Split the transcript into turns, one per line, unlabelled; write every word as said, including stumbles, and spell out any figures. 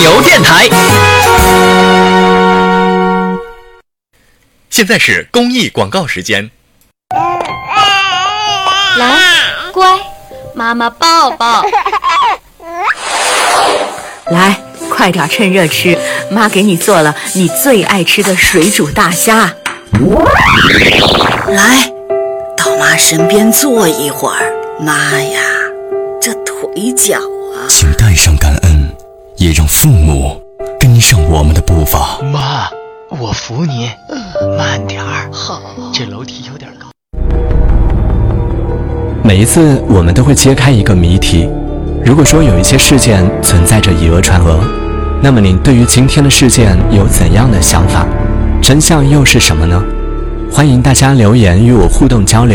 牛电台。现在是公益广告时间。
来，乖，妈妈抱抱。
来，快点趁热吃，妈给你做了你最爱吃的水煮大虾。
来，到妈身边坐一会儿。妈呀，这腿脚啊！
请带上感恩，也让父母跟上我们的步伐。
妈，我扶你，慢点儿。好，这楼梯有点高。
每一次我们都会揭开一个谜题。如果说有一些事件存在着以讹传讹，那么您对于今天的事件有怎样的想法？真相又是什么呢？欢迎大家留言与我互动交流。